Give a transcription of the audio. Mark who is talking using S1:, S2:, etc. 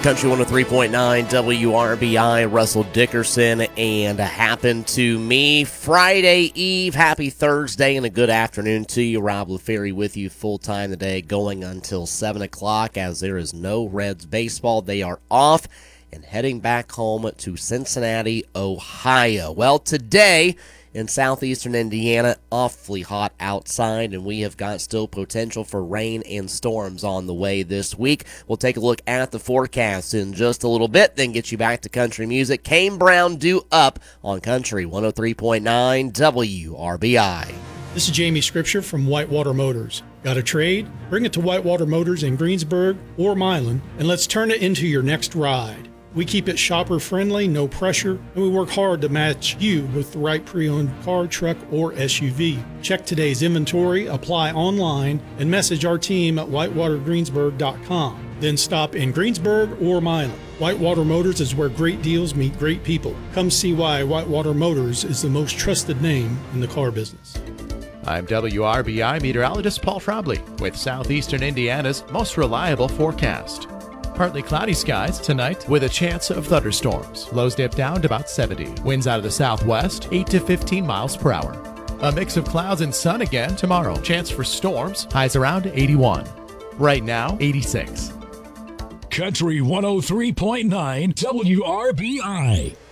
S1: Country 103.9 WRBI, Russell Dickerson, and Happen to Me. Friday Eve, happy Thursday, and a good afternoon to you. Rob LaFerry with you full time today, going until 7 o'clock as there is no Reds baseball. They are off and heading back home to Cincinnati, Ohio. Well, today in southeastern Indiana, awfully hot outside, and we have got still potential for rain and storms on the way this week. We'll take a look at the forecast in just a little bit, then get you back to country music. Kane Brown due up on Country 103.9 WRBI.
S2: This is Jamie Scripture from Whitewater Motors. Got a trade? Bring it to Whitewater Motors in Greensburg or Milan, and let's turn it into your next ride. We keep it shopper-friendly, no pressure, and we work hard to match you with the right pre-owned car, truck, or SUV. Check today's inventory, apply online, and message our team at whitewatergreensburg.com. Then stop in Greensburg or Milan. Whitewater Motors is where great deals meet great people. Come see why Whitewater Motors is the most trusted name in the car business.
S3: I'm WRBI meteorologist Paul Frobley with Southeastern Indiana's most reliable forecast. Partly cloudy skies tonight with a chance of thunderstorms. Lows dip down to about 70. Winds out of the southwest, 8 to 15 miles per hour. A mix of clouds and sun again tomorrow. Chance for storms, highs around 81. Right now, 86.
S4: Country 103.9 WRBI.